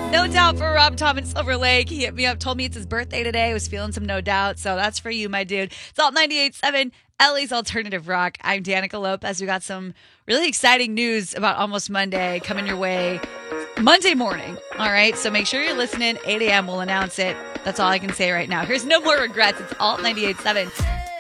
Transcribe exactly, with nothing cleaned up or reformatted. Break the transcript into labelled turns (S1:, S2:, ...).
S1: No Doubt for Rob Tom in Silver Lake. He hit me up, told me it's his birthday today. I was feeling some No Doubt. So that's for you, my dude. It's Alt ninety-eight point seven, L A's Alternative Rock. I'm Danica Lopez. We got some really exciting news about Almost Monday coming your way Monday morning. All right. So make sure you're listening. eight a.m. We'll announce it. That's all I can say right now. Here's No More Regrets. It's Alt ninety-eight point seven.